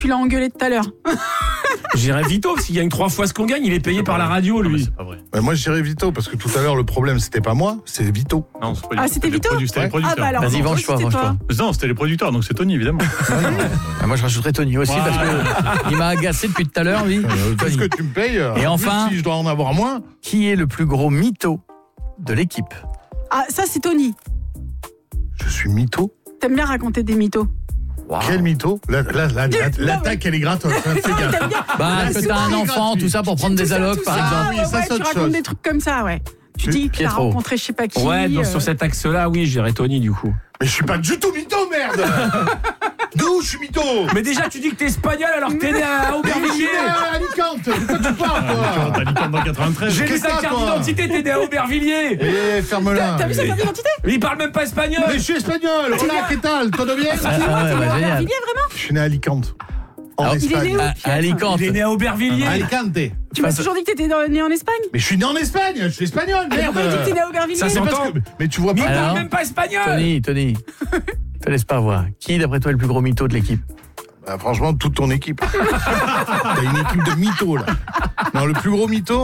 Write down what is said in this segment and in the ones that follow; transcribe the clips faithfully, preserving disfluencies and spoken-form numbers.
Tu l'as engueulé tout à l'heure. J'irais Vito, parce qu'il gagne trois fois ce qu'on gagne, il est payé par la radio, lui. Non, c'est pas vrai. Bah, moi, je dirais Vito, parce que tout à l'heure, le problème, c'était pas moi, c'est Vito. Non, c'est pas Ah, du- c'était les Vito produ- C'était les Ah producteurs. bah alors, Vas-y, non, venge-toi, c'était venge-toi. toi. Non, c'était les producteurs, donc c'est Tony, évidemment. Ah, moi, je rajouterais Tony aussi, Ouais. parce que il m'a agacé depuis tout à l'heure, lui. Euh, Tony. Qu'est-ce que tu me payes euh, Et en enfin- plus, si je dois en avoir moins, Qui est le plus gros mytho de l'équipe? Ah, ça, c'est Tony. je suis mytho. T'aimes bien raconter des mythos. Quel mytho? Là, là, là, Non, là, mais- L'attaque, elle est gratos. hein, fais gaffe. T'aimes bien. Bah, Là, que c'est t'as un pas enfant, gratuit. tout ça pour prendre Tout des ça, allocs, tout par ça, exemple. oui, ouais, ça, ouais, c'est tu autre racontes chose. des trucs comme ça, ouais. Tu Oui, dis que t'as Pietro. rencontré je sais pas qui. Ouais, donc euh, sur cet axe-là, oui, je dirais Tony, du coup. Mais je suis pas du tout mytho, merde. D'où je suis mytho? Mais déjà, tu dis que t'es espagnol alors que t'es né à Mais je suis Aubervilliers. né à Alicante. De quoi tu parles, Quand toi? t'as Alicante dans quatre-vingt-treize. J'ai Qu'est-ce les que cartes toi d'identité, t'es né à Aubervilliers. Eh, ferme-la. T'as vu sa Mais- carte d'identité? Mais il parle même pas espagnol. Mais je suis espagnol. Hola, ¿qué tal? ¿Todo bien? Ah, ouais, T'es bah, né à génial. Aubervilliers, vraiment? Je suis né à Alicante. En Alors, Il est né Espagne. où, À, à Pietro Alicante. Il est né à Aubervilliers. Alicante. Tu m'as Face- toujours dit que t'étais dans- né en Espagne? Mais je suis né en Espagne. Je suis espagnol, merde. Pourquoi tu dis que t'es né à Aubervilliers? Ça Mais s'entend. parce que- Mais tu vois Mais pas. il parle Alors même pas espagnol. Tony, Tony, te laisse pas voir. Qui, d'après toi, est le plus gros mytho de l'équipe? Bah, franchement, toute ton équipe. T'as une équipe de mythos, là. Non, le plus gros mytho.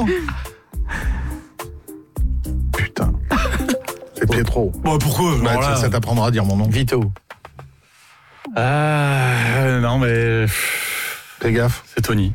Putain. C'est Pietro. Bon, pourquoi Bah, alors ça, là, ça t'apprendra à dire mon nom. Vito. Ah, non, mais. Fais gaffe. C'est Tony.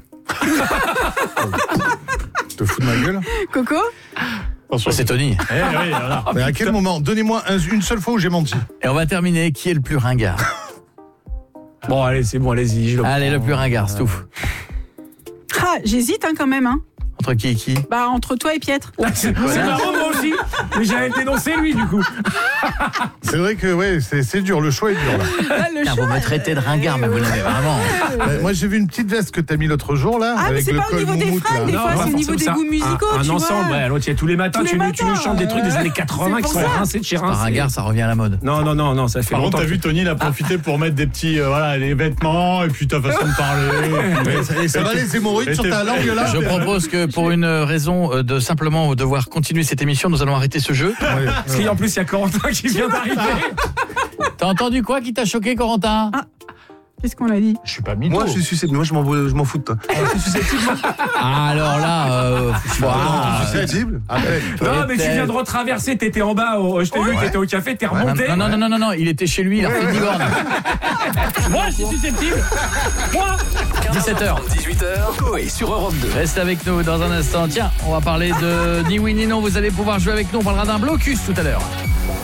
Tu te fous de ma gueule. Coco? Attention. C'est Tony. Eh oui, voilà. Mais à quel moment? Donnez-moi un- une seule fois où j'ai menti. Et on va terminer. Qui est le plus ringard? Bon, allez, c'est bon, allez-y. je le Allez, prends. le plus ringard, Stouff. Ah, j'hésite hein, quand même. Hein. Entre qui et qui? Bah, entre toi et Pietre. C'est c'est marrant, moi aussi. Mais j'allais le dénoncer, lui, du coup. C'est vrai que ouais, c'est c'est dur, le choix est dur là. Ah, le Putain, choix, vous me traitez de ringard, mais vous n'avez vraiment. Bah, moi j'ai vu une petite veste que t'as mis l'autre jour là. Ah, mais avec c'est le pas au col niveau des moumoute, fringues, là. des Non, fois, pas c'est au niveau des forcément goûts ça. musicaux, Un, tu un ensemble, vois. ouais. L'autre, il y a tous les matins, Tous les tu, nous- tu nous matins, chantes des trucs des euh, années quatre-vingts c'est qui pour sont ça. rincés de chez Par rincés. ringard, ça revient à la mode. Non, non, non, non, ça fait Par contre, longtemps. t'as vu, Tony, il a profité pour mettre des petits, euh, voilà, les vêtements, et puis ta façon de parler. Mais ça, et ça va les hémorroïdes Mais sur t'es- ta langue là. Je propose que pour une raison euh, de simplement devoir continuer cette émission, nous allons arrêter ce jeu. Ouais. Parce qu'en plus, il y a Corentin qui vient d'arriver. T'as entendu quoi qui t'a choqué, Corentin? Qu'est-ce qu'on a dit? Je suis pas mytho. Moi, je suis susceptible. Moi, je m'en, je m'en fous de toi. Ah, alors là, euh, Ah, susceptible. Après, Non, mais tu viens de retraverser, t'étais en bas, au- je t'ai vu, t'étais au café, t'es remonté. non, non, non, non, non, non, il était chez lui, il a fait dix bornes. Moi, je suis susceptible. Moi. dix-sept heures. dix-huit heures, Coé sur Europe deux. Reste avec nous dans un instant. Tiens, on va parler de ni oui ni non. Vous allez pouvoir jouer avec nous. On parlera d'un blocus tout à l'heure.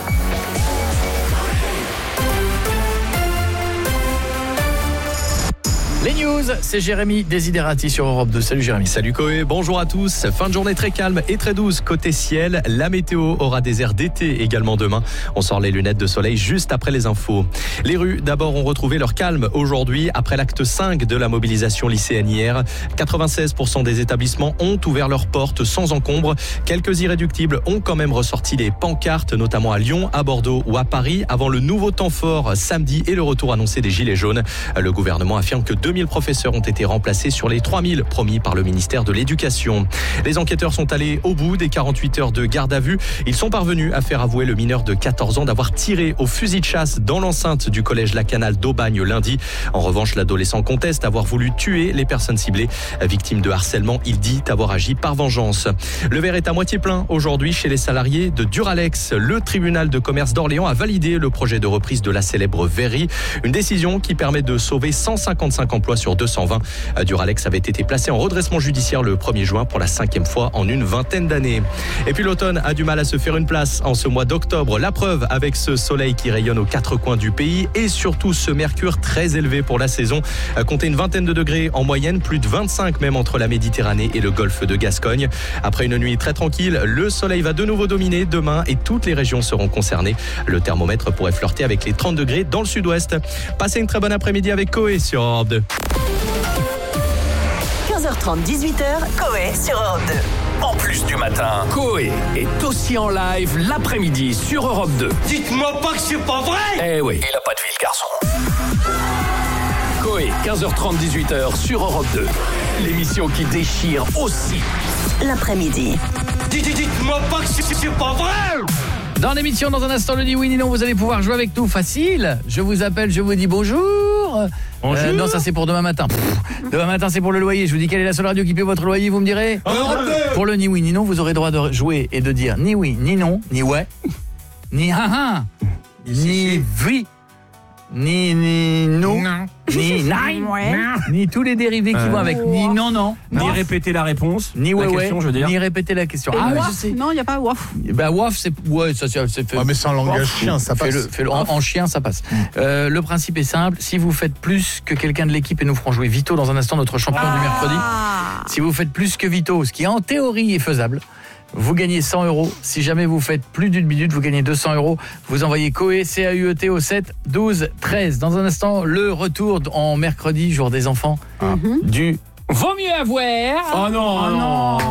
Les news, c'est Jérémy Desiderati sur Europe deux. Salut Jérémy. Salut Coé, bonjour à tous. Fin de journée très calme et très douce côté ciel. La météo aura des airs d'été également demain. On sort les lunettes de soleil juste après les infos. Les rues, d'abord, ont retrouvé leur calme aujourd'hui après l'acte cinq de la mobilisation lycéenne hier. quatre-vingt-seize pour cent des établissements ont ouvert leurs portes sans encombre. Quelques irréductibles ont quand même ressorti les pancartes, notamment à Lyon, à Bordeaux ou à Paris, avant le nouveau temps fort samedi et le retour annoncé des Gilets jaunes. Le gouvernement affirme que deux mille professeurs ont été remplacés sur les trois mille promis par le ministère de l'Éducation. Les enquêteurs sont allés au bout des quarante-huit heures de garde à vue. Ils sont parvenus à faire avouer le mineur de quatorze ans d'avoir tiré au fusil de chasse dans l'enceinte du collège La Canale d'Aubagne lundi. En revanche, l'adolescent conteste avoir voulu tuer les personnes ciblées. Victime de harcèlement, il dit avoir agi par vengeance. Le verre est à moitié plein aujourd'hui chez les salariés de Duralex. Le tribunal de commerce d'Orléans a validé le projet de reprise de la célèbre verrie. Une décision qui permet de sauver cent cinquante-cinq emplois sur deux cent vingt. Duralex avait été placé en redressement judiciaire le premier juin pour la cinquième fois en une vingtaine d'années. Et puis l'automne a du mal à se faire une place en ce mois d'octobre. La preuve avec ce soleil qui rayonne aux quatre coins du pays et surtout ce mercure très élevé pour la saison. Comptez une vingtaine de degrés en moyenne, plus de vingt-cinq même entre la Méditerranée et le golfe de Gascogne. Après une nuit très tranquille, le soleil va de nouveau dominer demain et toutes les régions seront concernées. Le thermomètre pourrait flirter avec les trente degrés dans le sud-ouest. Passez une très bonne après-midi avec Coé sur Europe deux. quinze heures trente, dix-huit heures, Coé sur Europe deux. En plus du matin, Coé est aussi en live l'après-midi sur Europe deux. Dites-moi pas que c'est pas vrai! Eh oui, il a pas de vie, le garçon. Coé, quinze heures trente, dix-huit heures sur Europe deux. L'émission qui déchire aussi. L'après-midi. Dites- Dites-moi pas que c'est c'est pas vrai! Dans l'émission, dans un instant, le ni oui ni non, vous allez pouvoir jouer avec nous. Facile. Je vous appelle, je vous dis bonjour. encore. Bonjour. Euh, non, ça c'est pour demain matin. Pff, demain matin, c'est pour le loyer. Je vous dis quelle est la seule radio qui paie votre loyer, vous me direz. Pour le ni oui ni non, vous aurez droit de jouer et de dire ni oui, ni non, ni ouais, ni ha ha, ni oui, ni ni non, ni nine, Ouais. ni tous les dérivés qui Euh. vont avec, ni non non, Ni répéter la réponse. ni la ouais question, ouais, je veux dire. ni répéter la question. Et Ah oui, waf, je sais. non, il n'y a pas waf. Bah waf, c'est ouais, ça c'est c'est fait. Ouais, mais c'est un langage chien, ça passe. Fais-le, fais-le. En, en chien, ça passe. Euh, le principe est simple. Si vous faites plus que quelqu'un de l'équipe, et nous ferons jouer Vito dans un instant, notre champion du mercredi. Ah. Si vous faites plus que Vito, ce qui en théorie est faisable, vous gagnez cent euros. Si jamais vous faites plus d'une minute, vous gagnez deux cents euros. Vous envoyez Coé, C A U E T au sept douze treize. Dans un instant, le retour en mercredi, jour des enfants, du Vaut mieux avoir. Oh non, Oh non. non.